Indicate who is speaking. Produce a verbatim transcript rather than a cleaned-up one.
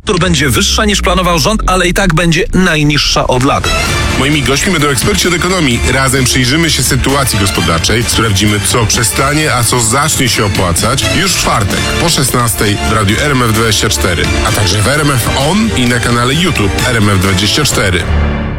Speaker 1: temperatur będzie wyższa niż planował rząd, ale i tak będzie najniższa od lat.
Speaker 2: Moimi gośćmi będą eksperci od ekonomii. Razem przyjrzymy się sytuacji gospodarczej, sprawdzimy, co przestanie, a co zacznie się opłacać już w czwartek po szesnastej w radiu R M F dwadzieścia cztery, a także w R M F On i na kanale YouTube R M F dwadzieścia cztery.